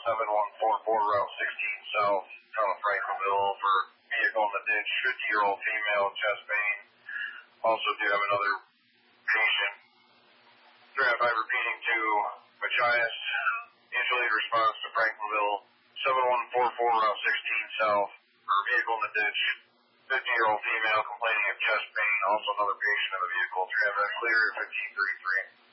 7144 Route 16 South, town of Franklinville for vehicle in the ditch, 50-year-old female, chest pain. Also do have another patient. I'm repeating to Machias, mutual aid response to Franklinville, 7144 Route 16 South, for vehicle in the ditch, 50-year-old female complaining of chest pain. Also another patient in the vehicle. Clear 1533.